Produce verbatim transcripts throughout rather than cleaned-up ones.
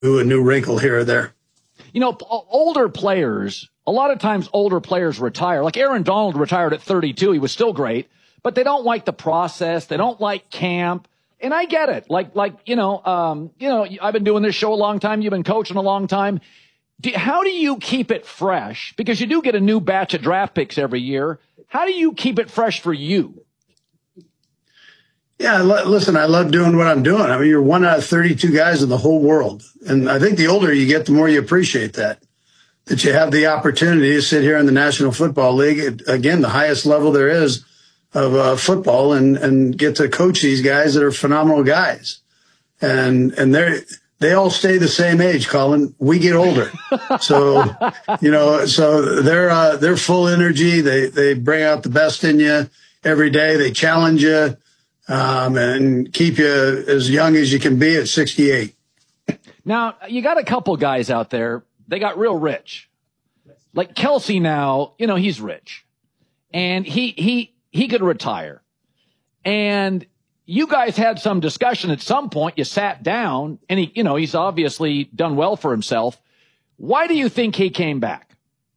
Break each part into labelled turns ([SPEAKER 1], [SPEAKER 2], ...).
[SPEAKER 1] a new wrinkle here or there.
[SPEAKER 2] You know, older players, a lot of times older players retire. Like Aaron Donald retired at thirty-two. He was still great, but they don't like the process. They don't like camp. And I get it. Like, like, you know, um, you know, I've been doing this show a long time. You've been coaching a long time. Do, how do you keep it fresh? Because you do get a new batch of draft picks every year. How do you keep it fresh for you?
[SPEAKER 1] Yeah, listen, I love doing what I'm doing. I mean, you're one out of thirty-two guys in the whole world. And I think the older you get, the more you appreciate that, that you have the opportunity to sit here in the National Football League, again, the highest level there is of uh, football, and, and get to coach these guys that are phenomenal guys. And, and they're, they all stay the same age, Colin. We get older. So, you know, so they're, uh, they're full energy. They, they bring out the best in you every day. They challenge you. Um, and keep you as young as you can be at sixty-eight.
[SPEAKER 2] Now, you got a couple guys out there, they got real rich. Like Kelsey now, you know, he's rich. And he he he could retire. And you guys had some discussion at some point. You sat down, and he, you know, he's obviously done well for himself. Why do you think he came back?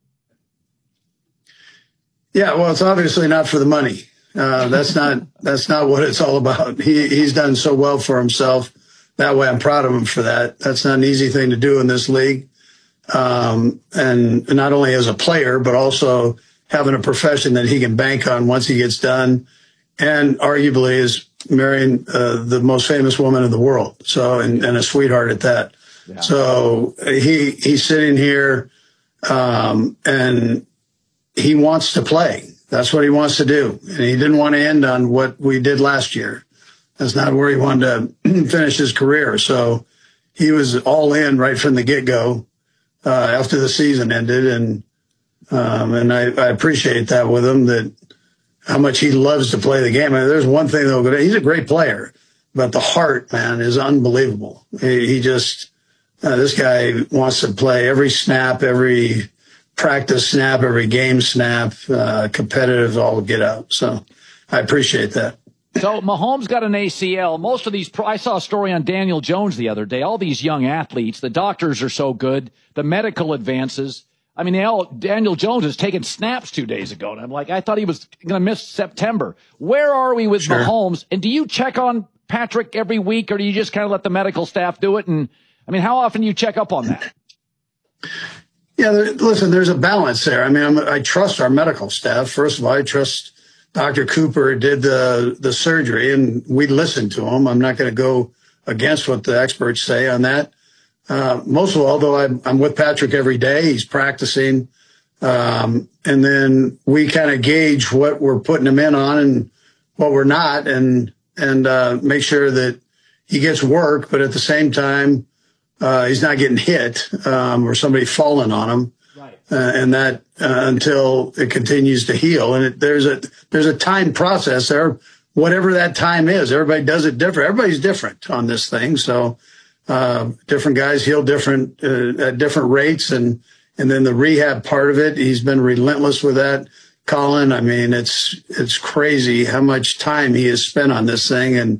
[SPEAKER 1] Yeah, well, it's obviously not for the money. Uh, that's not, that's not what it's all about. He, he's done so well for himself. That way I'm proud of him for that. That's not an easy thing to do in this league. Um, and not only as a player, but also having a profession that he can bank on once he gets done, and arguably is marrying uh, the most famous woman in the world. So, and, and a sweetheart at that. Yeah. So he, he's sitting here, um, and he wants to play. That's what he wants to do. And he didn't want to end on what we did last year. That's not where he wanted to finish his career. So he was all in right from the get-go uh, after the season ended. And um, and I, I appreciate that with him, that how much he loves to play the game. I mean, there's one thing, though, he's a great player, but the heart, man, is unbelievable. He, he just, uh, this guy wants to play every snap, every practice snap, every game snap, uh, competitive, all get out. So I appreciate that.
[SPEAKER 2] So Mahomes got an A C L. Most of these, pro- I saw a story on Daniel Jones the other day. All these young athletes, the doctors are so good, the medical advances. I mean, they all, Daniel Jones has taken snaps two days ago. And I'm like, I thought he was going to miss September. Where are we with sure. Mahomes? And do you check on Patrick every week, or do you just kind of let the medical staff do it? And I mean, how often do you check up on that?
[SPEAKER 1] Yeah, there, listen, there's a balance there. I mean, I'm, I trust our medical staff. First of all, I trust Doctor Cooper did the, the surgery, and we listened to him. I'm not going to go against what the experts say on that. Uh, most of all, though, I'm, I'm with Patrick every day. He's practicing. Um, and then we kind of gauge what we're putting him in on and what we're not, and, and, uh, make sure that he gets work, but at the same time, Uh, he's not getting hit, um, or somebody falling on him. Right. Uh, and that, uh, until it continues to heal. And it, there's a, there's a time process there, whatever that time is. Everybody does it different. Everybody's different on this thing. So, uh, different guys heal different, uh, at different rates. And, and then the rehab part of it, he's been relentless with that. Colin, I mean, it's, it's crazy how much time he has spent on this thing. And,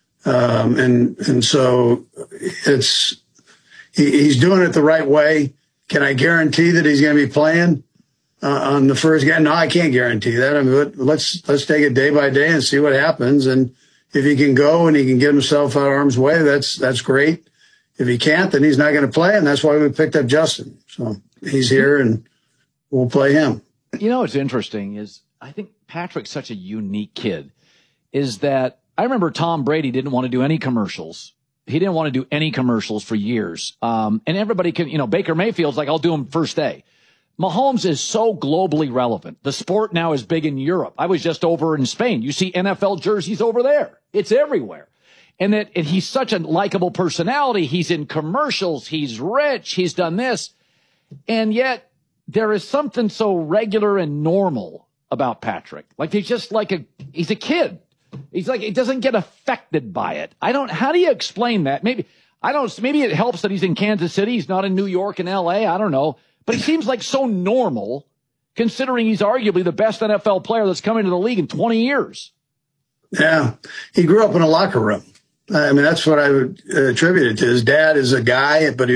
[SPEAKER 1] um, and, and so it's, he's doing it the right way. Can I guarantee that he's going to be playing uh, on the first game? No, I can't guarantee that. I mean, let's let's take it day by day and see what happens. And if he can go and he can get himself out of harm's way, that's that's great. If he can't, then he's not going to play, and that's why we picked up Justin. So he's here, and we'll play him.
[SPEAKER 2] You know what's interesting is I think Patrick's such a unique kid. Is that I remember Tom Brady didn't want to do any commercials. He didn't want to do any commercials for years. Um, and everybody can, you know, Baker Mayfield's like, I'll do them first day. Mahomes is so globally relevant. The sport now is big in Europe. I was just over in Spain. You see N F L jerseys over there. It's everywhere. And that, and he's such a likable personality. He's in commercials. He's rich. He's done this. And yet there is something so regular and normal about Patrick. Like he's just like a, he's a kid. He's like, it doesn't get affected by it. I don't, how do you explain that? Maybe, I don't, maybe it helps that he's in Kansas City. He's not in New York and L A. I don't know. But he seems like so normal, considering he's arguably the best N F L player that's come into the league in twenty years.
[SPEAKER 1] Yeah. He grew up in a locker room. I mean, that's what I would attribute it to. His dad is a guy, but he